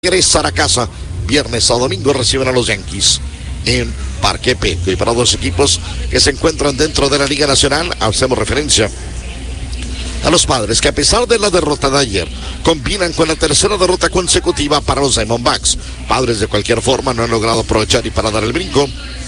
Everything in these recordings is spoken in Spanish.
regresar a casa. Viernes a domingo reciben a los Yankees en Parque Petco. Y para dos equipos que se encuentran dentro de la Liga Nacional, hacemos referencia a los Padres, que a pesar de la derrota de ayer, combinan con la tercera derrota consecutiva para los Diamondbacks. Padres de cualquier forma no han logrado aprovechar y para dar el brinco,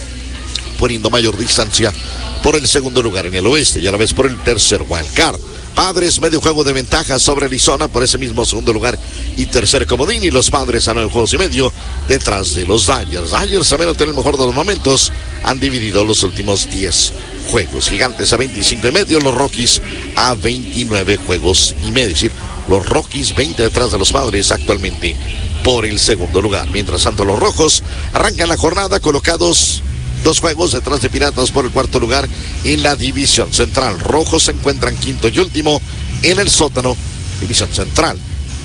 poniendo mayor distancia por el segundo lugar en el oeste y a la vez por el tercer wild card. Padres medio juego de ventaja sobre Arizona por ese mismo segundo lugar y tercer comodín, y los Padres a 9 juegos y medio detrás de los Dodgers. Dodgers, a menos tener el mejor de los momentos, han dividido los últimos 10 juegos. Gigantes a 25 y medio, los Rockies a 29 juegos y medio. Es decir, los Rockies 20 detrás de los Padres actualmente por el segundo lugar. Mientras tanto, los Rojos arrancan la jornada colocados 2 juegos detrás de Piratas por el cuarto lugar en la división central. Rojos se encuentran quinto y último en el sótano, división central.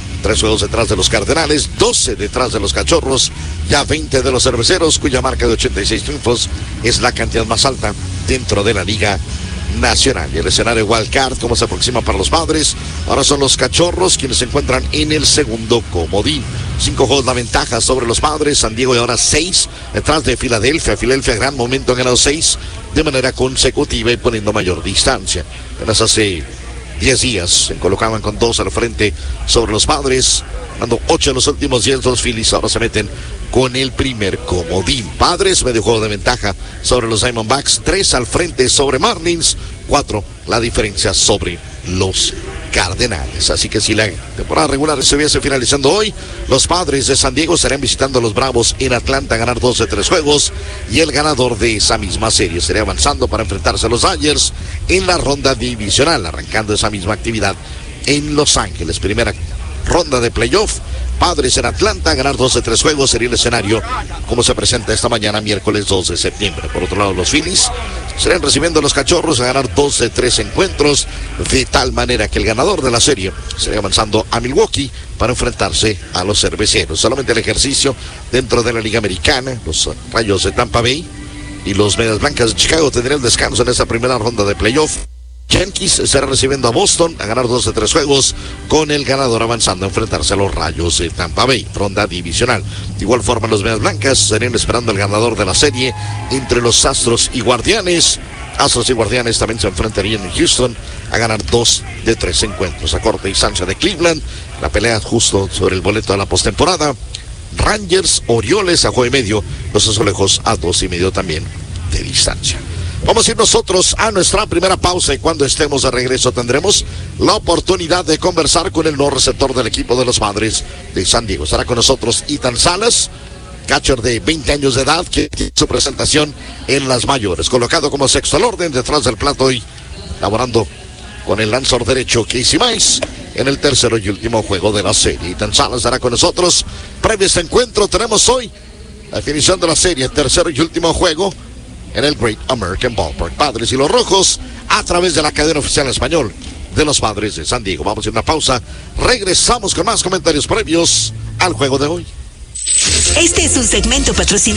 3 juegos detrás de los Cardenales, 12 detrás de los Cachorros, ya 20 de los Cerveceros, cuya marca de 86 triunfos es la cantidad más alta dentro de la Liga Nacional. Y el escenario wild card, como se aproxima para los Padres, ahora son los Cachorros quienes se encuentran en el segundo comodín. 5 juegos la ventaja sobre los Padres. San Diego y ahora 6 detrás de Filadelfia. Filadelfia, gran momento, ha ganado 6 de manera consecutiva y poniendo mayor distancia. Apenas hace 10 días se colocaban con 2 al frente sobre los Padres, dando 8 en los últimos 10. Los Phillies ahora se meten con el primer comodín. Padres, medio juego de ventaja sobre los Diamondbacks, 3 al frente sobre Marlins, 4 la diferencia sobre los Cardenales. Así que si la temporada regular estuviese finalizando hoy, los Padres de San Diego estarían visitando a los Bravos en Atlanta a ganar 2 de 3 juegos, y el ganador de esa misma serie estaría avanzando para enfrentarse a los Dodgers en la ronda divisional, arrancando esa misma actividad en Los Ángeles. Primera ronda de playoff. Padres en Atlanta, ganar 2 de 3 juegos sería el escenario como se presenta esta mañana, miércoles 2 de septiembre. Por otro lado, los Phillies serán recibiendo a los Cachorros a ganar 2 de 3 encuentros, de tal manera que el ganador de la serie sería avanzando a Milwaukee para enfrentarse a los Cerveceros. Solamente el ejercicio dentro de la Liga Americana, los Rayos de Tampa Bay y los Medias Blancas de Chicago tendrían descanso en esa primera ronda de playoff. Yankees estará recibiendo a Boston a ganar 2 de 3 juegos, con el ganador avanzando a enfrentarse a los Rayos de Tampa Bay, ronda divisional. De igual forma, los Medias Blancas estarían esperando el ganador de la serie entre los Astros y Guardianes. Astros y Guardianes también se enfrentarían en Houston a ganar 2 de 3 encuentros. A corta distancia de Cleveland, la pelea justo sobre el boleto de la postemporada. Rangers, Orioles a juego y medio, los Azulejos a 2 y medio también de distancia. Vamos a ir nosotros a nuestra primera pausa, y cuando estemos de regreso tendremos la oportunidad de conversar con el nuevo receptor del equipo de los Padres de San Diego. Estará con nosotros Ethan Salas, catcher de 20 años de edad, que tiene su presentación en las mayores, colocado como sexto al orden detrás del plato y laborando con el lanzador derecho Casey Mize en el tercero y último juego de la serie. Ethan Salas estará con nosotros. Previo a este encuentro tenemos hoy la definición de la serie, tercero y último juego en el Great American Ballpark. Padres y los Rojos a través de la cadena oficial español de los Padres de San Diego. Vamos a ir a una pausa. Regresamos con más comentarios previos al juego de hoy. Este es un segmento patrocinado